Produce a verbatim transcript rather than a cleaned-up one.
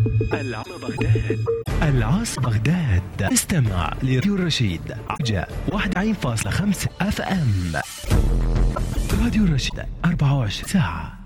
العاصمة بغداد. العاصمة بغداد. استمع لراديو الرشيد جاء واحد وتسعين فاصلة خمسة اف ام. راديو الرشيد أربعة وعشرين ساعة.